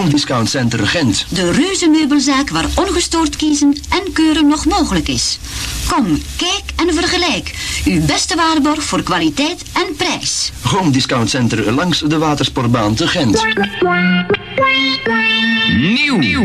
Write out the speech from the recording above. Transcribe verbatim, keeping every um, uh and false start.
Home Discount Center Gent. De reuzenmeubelzaak waar ongestoord kiezen en keuren nog mogelijk is. Kom, kijk en vergelijk. Uw beste waarborg voor kwaliteit en prijs. Home Discount Center langs de watersportbaan te Gent. Nieuw.